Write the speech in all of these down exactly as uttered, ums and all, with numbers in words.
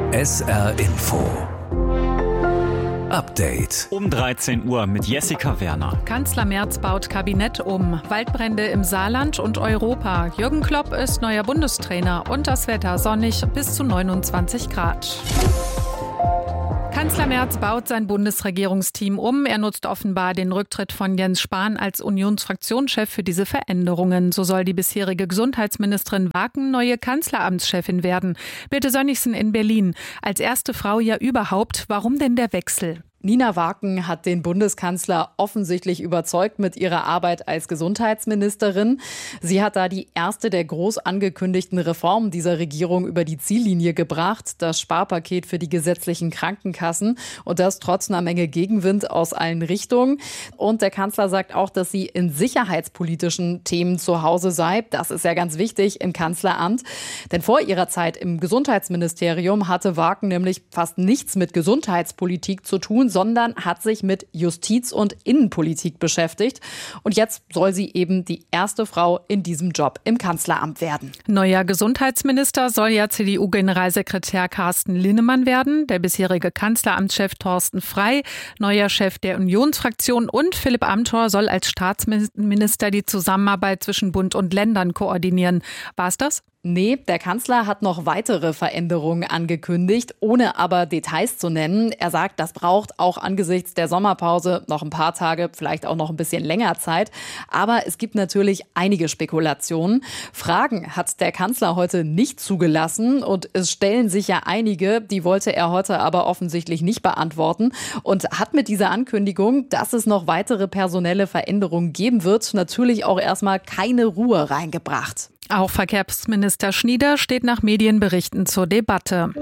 S R Info Update. Um dreizehn Uhr mit Jessica Werner. Kanzler Merz baut Kabinett um. Waldbrände im Saarland und Europa. Jürgen Klopp ist neuer Bundestrainer. Und das Wetter sonnig bis zu neunundzwanzig Grad. Kanzler Merz baut sein Bundesregierungsteam um. Er nutzt offenbar den Rücktritt von Jens Spahn als Unionsfraktionschef für diese Veränderungen. So soll die bisherige Gesundheitsministerin Waken neue Kanzleramtschefin werden. Birte Sönnigsen in Berlin. Als erste Frau ja überhaupt. Warum denn der Wechsel? Nina Waken hat den Bundeskanzler offensichtlich überzeugt mit ihrer Arbeit als Gesundheitsministerin. Sie hat da die erste der groß angekündigten Reformen dieser Regierung über die Ziellinie gebracht, das Sparpaket für die gesetzlichen Krankenkassen, und das trotz einer Menge Gegenwind aus allen Richtungen. Und der Kanzler sagt auch, dass sie in sicherheitspolitischen Themen zu Hause sei. Das ist ja ganz wichtig im Kanzleramt. Denn vor ihrer Zeit im Gesundheitsministerium hatte Waken nämlich fast nichts mit Gesundheitspolitik zu tun, sondern hat sich mit Justiz- und Innenpolitik beschäftigt. Und jetzt soll sie eben die erste Frau in diesem Job im Kanzleramt werden. Neuer Gesundheitsminister soll ja C D U-Generalsekretär Carsten Linnemann werden, der bisherige Kanzleramtschef Thorsten Frey, neuer Chef der Unionsfraktion, und Philipp Amthor soll als Staatsminister die Zusammenarbeit zwischen Bund und Ländern koordinieren. War's das? Nee, der Kanzler hat noch weitere Veränderungen angekündigt, ohne aber Details zu nennen. Er sagt, das braucht auch angesichts der Sommerpause noch ein paar Tage, vielleicht auch noch ein bisschen länger Zeit. Aber es gibt natürlich einige Spekulationen. Fragen hat der Kanzler heute nicht zugelassen und es stellen sich ja einige, die wollte er heute aber offensichtlich nicht beantworten und hat mit dieser Ankündigung, dass es noch weitere personelle Veränderungen geben wird, natürlich auch erstmal keine Ruhe reingebracht. Auch Verkehrsminister Schnieder steht nach Medienberichten zur Debatte.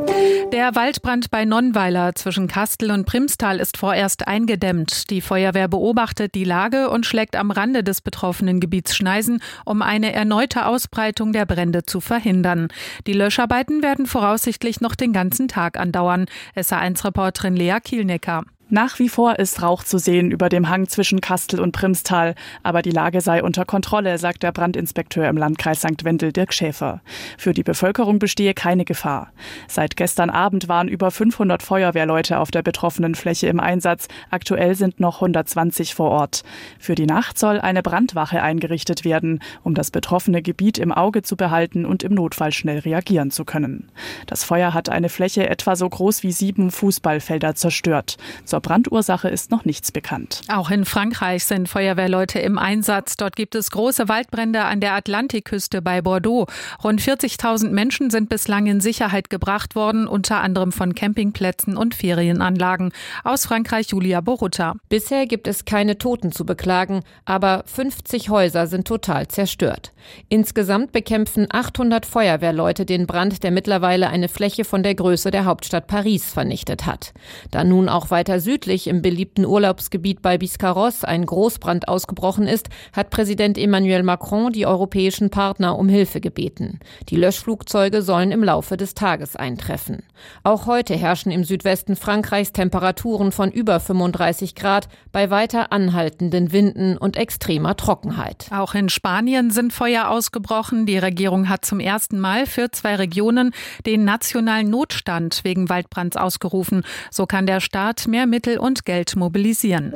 Der Waldbrand bei Nonnweiler zwischen Kastel und Primstal ist vorerst eingedämmt. Die Feuerwehr beobachtet die Lage und schlägt am Rande des betroffenen Gebiets Schneisen, um eine erneute Ausbreitung der Brände zu verhindern. Die Löscharbeiten werden voraussichtlich noch den ganzen Tag andauern. S R eins Reporterin Lea Kielnecker. Nach wie vor ist Rauch zu sehen über dem Hang zwischen Kastel und Primstal. Aber die Lage sei unter Kontrolle, sagt der Brandinspekteur im Landkreis Sankt Wendel, Dirk Schäfer. Für die Bevölkerung bestehe keine Gefahr. Seit gestern Abend waren über fünfhundert Feuerwehrleute auf der betroffenen Fläche im Einsatz. Aktuell sind noch hundertzwanzig vor Ort. Für die Nacht soll eine Brandwache eingerichtet werden, um das betroffene Gebiet im Auge zu behalten und im Notfall schnell reagieren zu können. Das Feuer hat eine Fläche etwa so groß wie sieben Fußballfelder zerstört. Zur Brandursache ist noch nichts bekannt. Auch in Frankreich sind Feuerwehrleute im Einsatz. Dort gibt es große Waldbrände an der Atlantikküste bei Bordeaux. Rund vierzigtausend Menschen sind bislang in Sicherheit gebracht worden, unter anderem von Campingplätzen und Ferienanlagen. Aus Frankreich Julia Borutta. Bisher gibt es keine Toten zu beklagen, aber fünfzig Häuser sind total zerstört. Insgesamt bekämpfen achthundert Feuerwehrleute den Brand, der mittlerweile eine Fläche von der Größe der Hauptstadt Paris vernichtet hat. Da nun auch weiter südlich im beliebten Urlaubsgebiet bei Biscarrosse ein Großbrand ausgebrochen ist, hat Präsident Emmanuel Macron die europäischen Partner um Hilfe gebeten. Die Löschflugzeuge sollen im Laufe des Tages eintreffen. Auch heute herrschen im Südwesten Frankreichs Temperaturen von über fünfunddreißig Grad bei weiter anhaltenden Winden und extremer Trockenheit. Auch in Spanien sind Feuer ausgebrochen. Die Regierung hat zum ersten Mal für zwei Regionen den nationalen Notstand wegen Waldbrands ausgerufen. So kann der Staat mehr Mittel und Geld mobilisieren.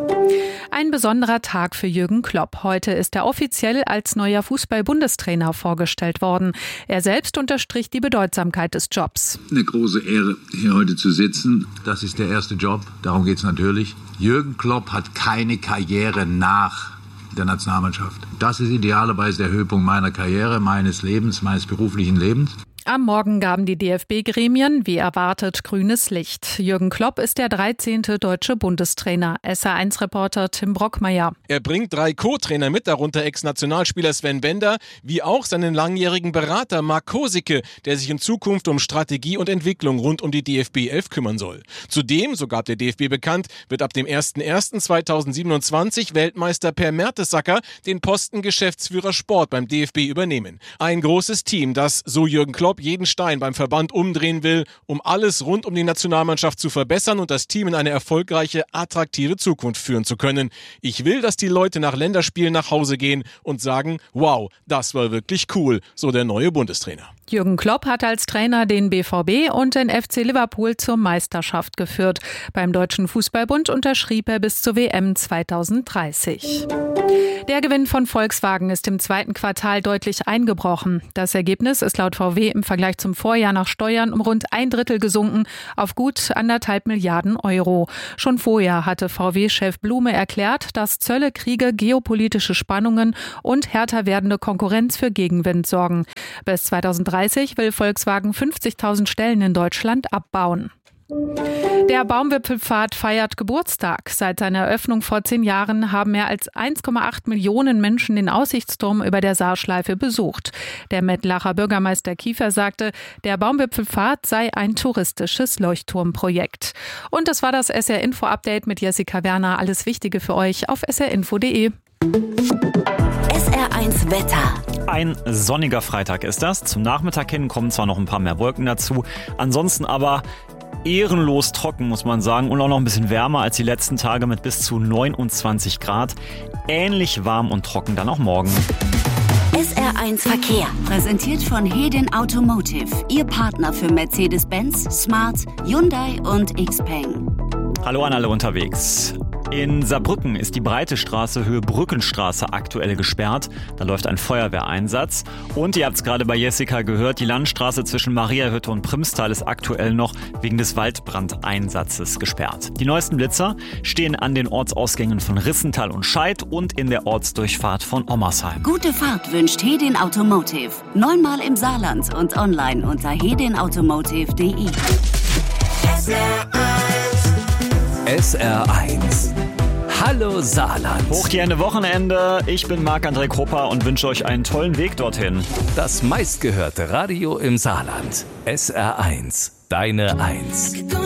Ein besonderer Tag für Jürgen Klopp. Heute ist er offiziell als neuer Fußball-Bundestrainer vorgestellt worden. Er selbst unterstrich die Bedeutsamkeit des Jobs. Eine große Ehre, hier heute zu sitzen. Das ist der erste Job, darum geht es natürlich. Jürgen Klopp hat keine Karriere nach der Nationalmannschaft. Das ist idealerweise der Höhepunkt meiner Karriere, meines Lebens, meines beruflichen Lebens. Am Morgen gaben die D F B-Gremien, wie erwartet, grünes Licht. Jürgen Klopp ist der dreizehnte deutsche Bundestrainer. S R eins Reporter Tim Brockmeier. Er bringt drei Co-Trainer mit, darunter Ex-Nationalspieler Sven Bender, wie auch seinen langjährigen Berater Marc Kosicke, der sich in Zukunft um Strategie und Entwicklung rund um die D F B elf kümmern soll. Zudem, so gab der D F B bekannt, wird ab dem ersten ersten zweitausendsiebenundzwanzig Weltmeister Per Mertesacker den Posten Geschäftsführer Sport beim D F B übernehmen. Ein großes Team, das, so Jürgen Klopp, Klopp jeden Stein beim Verband umdrehen will, um alles rund um die Nationalmannschaft zu verbessern und das Team in eine erfolgreiche, attraktive Zukunft führen zu können. Ich will, dass die Leute nach Länderspielen nach Hause gehen und sagen, wow, das war wirklich cool, so der neue Bundestrainer. Jürgen Klopp hat als Trainer den B V B und den F C Liverpool zur Meisterschaft geführt. Beim Deutschen Fußballbund unterschrieb er bis zur W M zweitausenddreißig. Der Gewinn von Volkswagen ist im zweiten Quartal deutlich eingebrochen. Das Ergebnis ist laut V W im Vergleich zum Vorjahr nach Steuern um rund ein Drittel gesunken auf gut anderthalb Milliarden Euro. Schon vorher hatte V W-Chef Blume erklärt, dass Zölle, Kriege, geopolitische Spannungen und härter werdende Konkurrenz für Gegenwind sorgen. Bis zweitausenddreißig will Volkswagen fünfzigtausend Stellen in Deutschland abbauen. Der Baumwipfelpfad feiert Geburtstag. Seit seiner Eröffnung vor zehn Jahren haben mehr als eins Komma acht Millionen Menschen den Aussichtsturm über der Saarschleife besucht. Der Mettlacher Bürgermeister Kiefer sagte, der Baumwipfelpfad sei ein touristisches Leuchtturmprojekt. Und das war das S R Info Update mit Jessica Werner. Alles Wichtige für euch auf s r info punkt d e. S R eins Wetter. Ein sonniger Freitag ist das. Zum Nachmittag hin kommen zwar noch ein paar mehr Wolken dazu, ansonsten aber ehrenlos trocken, muss man sagen, und auch noch ein bisschen wärmer als die letzten Tage mit bis zu neunundzwanzig Grad. Ähnlich warm und trocken dann auch morgen. S R eins Verkehr, präsentiert von Hedin Automotive, Ihr Partner für Mercedes-Benz, Smart, Hyundai und Xpeng. Hallo an alle unterwegs. In Saarbrücken ist die breite Straße Höhe Brückenstraße aktuell gesperrt. Da läuft ein Feuerwehreinsatz. Und ihr habt es gerade bei Jessica gehört, die Landstraße zwischen Mariahütte und Primstal ist aktuell noch wegen des Waldbrandeinsatzes gesperrt. Die neuesten Blitzer stehen an den Ortsausgängen von Rissental und Scheid und in der Ortsdurchfahrt von Ommersheim. Gute Fahrt wünscht Hedin Automotive. Neunmal im Saarland und online unter hedin automotive punkt d e. S R eins. Hallo Saarland. Hoch die Hände Wochenende. Ich bin Marc-André Krupper und wünsche euch einen tollen Weg dorthin. Das meistgehörte Radio im Saarland. S R eins. Deine Eins.